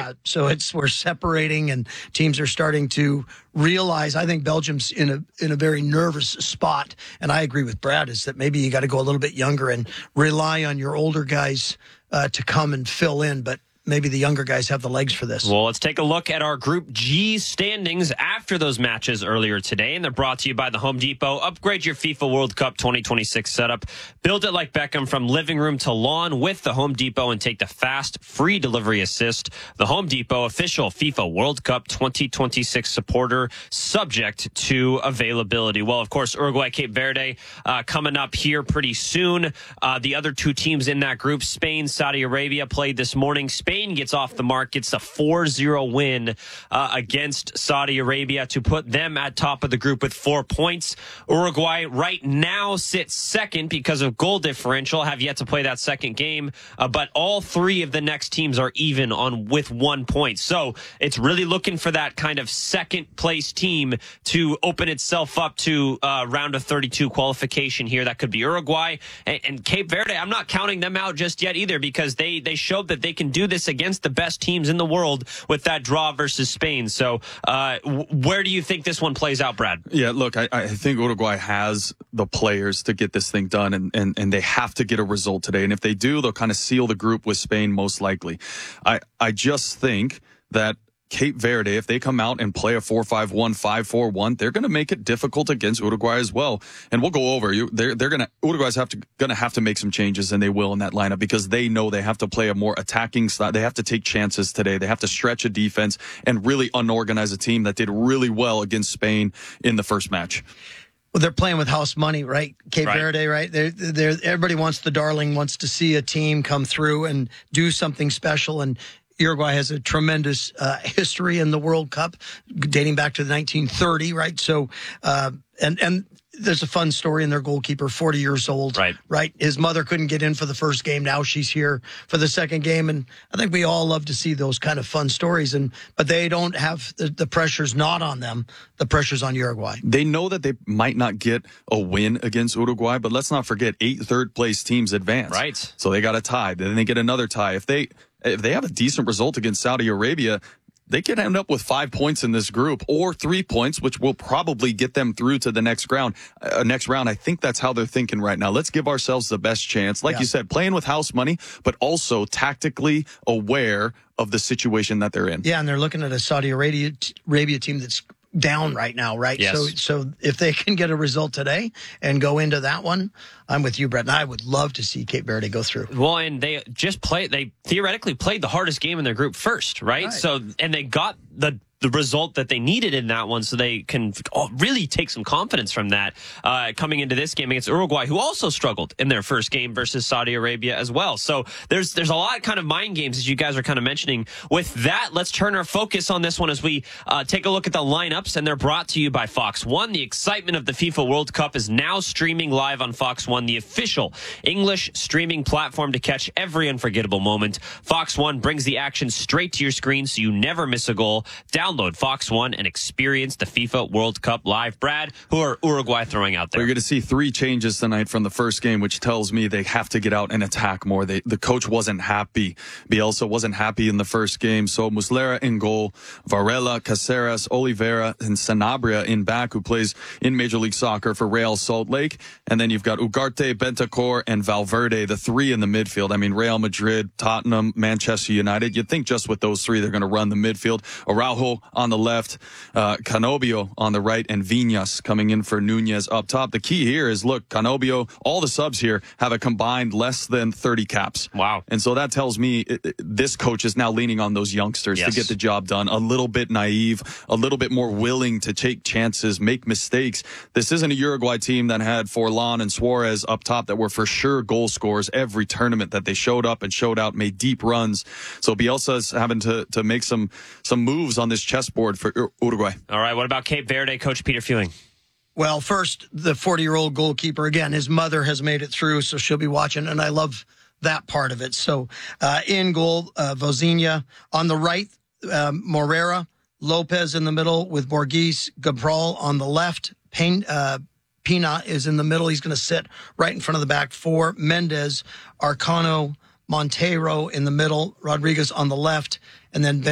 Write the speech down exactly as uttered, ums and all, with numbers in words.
Yeah, so it's we're separating, and teams are starting to realize. I think Belgium's in a in a very nervous spot, and I agree with Brad. Is that maybe you got to go a little bit younger and rely on your older guys uh, to come and fill in, but. Maybe the younger guys have the legs for this. Well, let's take a look at our Group G standings after those matches earlier today, and they're brought to you by the Home Depot. Upgrade your FIFA World Cup twenty twenty-six setup. Build it like Beckham from living room to lawn with the Home Depot and take the fast, free delivery assist. The Home Depot, official FIFA World Cup twenty twenty-six supporter, subject to availability. Well, of course, Uruguay, Cape Verde uh, coming up here pretty soon. Uh, the other two teams in that group, Spain, Saudi Arabia, played this morning. Spain Spain gets off the mark, gets a four zero win uh, against Saudi Arabia to put them at top of the group with four points. Uruguay right now sits second because of goal differential, have yet to play that second game, uh, but all three of the next teams are even on with one point. So it's really looking for that kind of second place team to open itself up to uh, round of thirty-two qualification here. That could be Uruguay and, and Cape Verde. I'm not counting them out just yet either, because they, they showed that they can do this against the best teams in the world with that draw versus Spain. So uh, w- where do you think this one plays out, Brad? Yeah, look, I, I think Uruguay has the players to get this thing done, and, and, and they have to get a result today. And if they do, they'll kind of seal the group with Spain most likely. I, I just think that Cape Verde, if they come out and play a four five one, five four one, they're going to make it difficult against Uruguay as well. And we'll go over you. They're they're going to Uruguay's have to going to have to make some changes, and they will in that lineup, because they know they have to play a more attacking style. They have to take chances today. They have to stretch a defense and really unorganize a team that did really well against Spain in the first match. Well, they're playing with house money, right? Cape right. Verde, right? They're, they're, everybody wants the darling, wants to see a team come through and do something special. And Uruguay has a tremendous uh, history in the World Cup, dating back to nineteen thirty, right? So, uh, and and there's a fun story in their goalkeeper, forty years old, right? Right. His mother couldn't get in for the first game. Now she's here for the second game, and I think we all love to see those kind of fun stories. And but they don't have the, the pressure's not on them. The pressure's on Uruguay. They know that they might not get a win against Uruguay, but let's not forget eight third place teams advance, right? So they got a tie. Then they get another tie. If they If they have a decent result against Saudi Arabia, they could end up with five points in this group, or three points, which will probably get them through to the next round. Uh, next round, I think that's how they're thinking right now. Let's give ourselves the best chance. Like yeah. you said, playing with house money, but also tactically aware of the situation that they're in. Yeah, and they're looking at a Saudi Arabia, Arabia team that's down right now, right? Yes. So, so if they can get a result today and go into that one, I'm with you, Brett. And I would love to see Cape Verde go through. Well, and they just played, they theoretically played the hardest game in their group first, right? Right. So, and they got the the result that they needed in that one, so they can oh, really take some confidence from that uh, coming into this game against Uruguay, who also struggled in their first game versus Saudi Arabia as well. So there's there's a lot of kind of mind games, as you guys are kind of mentioning. With that, let's turn our focus on this one as we uh, take a look at the lineups, and they're brought to you by Fox One. The excitement of the FIFA World Cup is now streaming live on Fox One, the official English streaming platform to catch every unforgettable moment. Fox One brings the action straight to your screen so you never miss a goal. Download Fox One and experience the FIFA World Cup live. Brad, who are Uruguay throwing out there? We're going to see three changes tonight from the first game, which tells me they have to get out and attack more. They, the coach wasn't happy. Bielsa wasn't happy in the first game. So Muslera in goal, Varela, Caceres, Oliveira, and Sanabria in back, who plays in Major League Soccer for Real Salt Lake. And then you've got Ugarte, Bentancur, and Valverde, the three in the midfield. I mean, Real Madrid, Tottenham, Manchester United. You'd think just with those three, they're going to run the midfield. Araujo on the left, uh, Canobio on the right, and Viñas coming in for Nunez up top. The key here is, look, Canobio, all the subs here have a combined less than thirty caps. Wow. And so that tells me it, it, this coach is now leaning on those youngsters yes. to get the job done. A little bit naive, a little bit more willing to take chances, make mistakes. This isn't a Uruguay team that had Forlan and Suarez up top that were for sure goal scorers every tournament that they showed up and showed out, made deep runs. So Bielsa's having to, to make some, some moves on this chessboard for Uruguay. All right, what about Cape Verde, Coach Peter Fewing? Well, first, the forty-year-old goalkeeper, again, his mother has made it through, so she'll be watching, and I love that part of it. So uh, in goal, uh, Vozinha. On the right, um, Morera. Lopez in the middle with Borghese. Gabral on the left. Payne, uh, Pina is in the middle. He's going to sit right in front of the back four. Mendez, Arcano, Monteiro in the middle. Rodriguez on the left. And then